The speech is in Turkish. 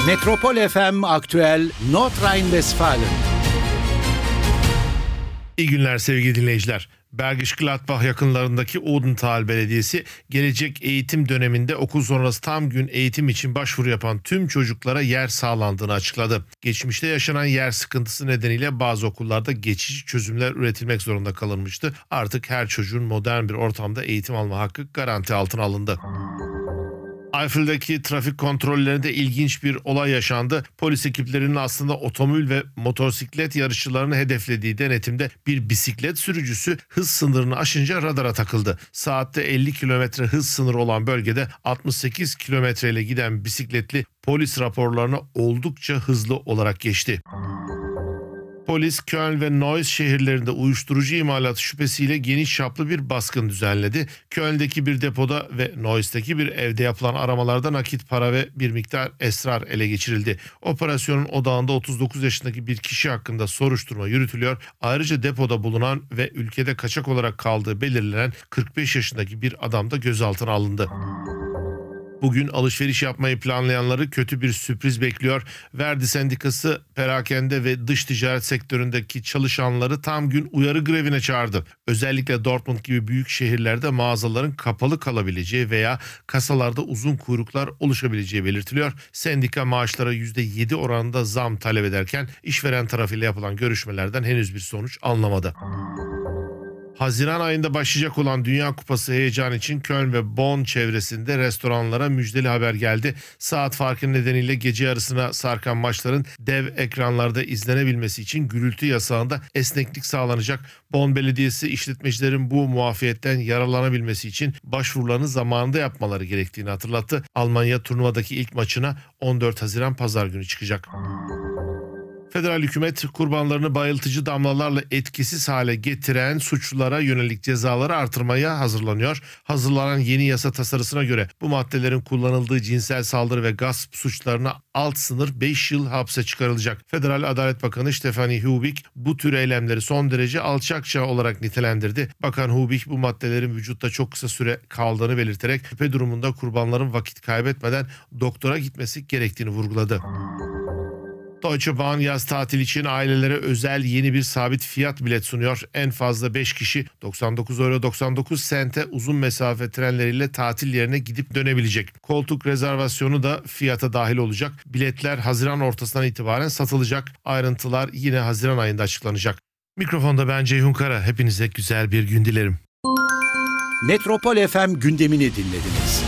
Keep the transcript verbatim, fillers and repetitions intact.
Metropol F M Aktüel Nordrhein-Westfalen. İyi günler sevgili dinleyiciler. Bergisch Gladbach yakınlarındaki Odenthal Belediyesi gelecek eğitim döneminde okul sonrası tam gün eğitim için başvuru yapan tüm çocuklara yer sağlandığını açıkladı. Geçmişte yaşanan yer sıkıntısı nedeniyle bazı okullarda geçici çözümler üretilmek zorunda kalınmıştı. Artık her çocuğun modern bir ortamda eğitim alma hakkı garanti altına alındı. Eyfel'deki trafik kontrollerinde ilginç bir olay yaşandı. Polis ekiplerinin aslında otomobil ve motosiklet yarışçılarını hedeflediği denetimde bir bisiklet sürücüsü hız sınırını aşınca radara takıldı. Saatte elli kilometre hız sınırı olan bölgede altmış sekiz kilometre ile giden bisikletli polis raporlarına oldukça hızlı olarak geçti. Polis, Köln ve Neuss şehirlerinde uyuşturucu imalatı şüphesiyle geniş çaplı bir baskın düzenledi. Köln'deki bir depoda ve Neuss'teki bir evde yapılan aramalarda nakit para ve bir miktar esrar ele geçirildi. Operasyonun odağında otuz dokuz yaşındaki bir kişi hakkında soruşturma yürütülüyor. Ayrıca depoda bulunan ve ülkede kaçak olarak kaldığı belirlenen kırk beş yaşındaki bir adam da gözaltına alındı. Bugün alışveriş yapmayı planlayanları kötü bir sürpriz bekliyor. Verdi Sendikası perakende ve dış ticaret sektöründeki çalışanları tam gün uyarı grevine çağırdı. Özellikle Dortmund gibi büyük şehirlerde mağazaların kapalı kalabileceği veya kasalarda uzun kuyruklar oluşabileceği belirtiliyor. Sendika maaşlara yüzde yedi oranında zam talep ederken işveren tarafıyla yapılan görüşmelerden henüz bir sonuç alınamadı. Haziran ayında başlayacak olan Dünya Kupası heyecanı için Köln ve Bonn çevresinde restoranlara müjdeli haber geldi. Saat farkı nedeniyle gece yarısına sarkan maçların dev ekranlarda izlenebilmesi için gürültü yasağında esneklik sağlanacak. Bonn Belediyesi işletmecilerin bu muafiyetten yararlanabilmesi için başvurularını zamanında yapmaları gerektiğini hatırlattı. Almanya turnuvadaki ilk maçına on dört Haziran Pazar günü çıkacak. Federal hükümet kurbanlarını bayıltıcı damlalarla etkisiz hale getiren suçlulara yönelik cezaları artırmaya hazırlanıyor. Hazırlanan yeni yasa tasarısına göre bu maddelerin kullanıldığı cinsel saldırı ve gasp suçlarına alt sınır beş yıl hapse çıkarılacak. Federal Adalet Bakanı Stefanie Hubik bu tür eylemleri son derece alçakça olarak nitelendirdi. Bakan Hubik bu maddelerin vücutta çok kısa süre kaldığını belirterek şüphe durumunda kurbanların vakit kaybetmeden doktora gitmesi gerektiğini vurguladı. Deutsche Bahn yaz tatil için ailelere özel yeni bir sabit fiyat bilet sunuyor. En fazla beş kişi doksan dokuz euro doksan dokuz sente uzun mesafe trenleriyle tatil yerine gidip dönebilecek. Koltuk rezervasyonu da fiyata dahil olacak. Biletler Haziran ortasından itibaren satılacak. Ayrıntılar yine Haziran ayında açıklanacak. Mikrofonda ben Ceyhun Kara. Hepinize güzel bir gün dilerim. Metropol F M gündemini dinlediniz.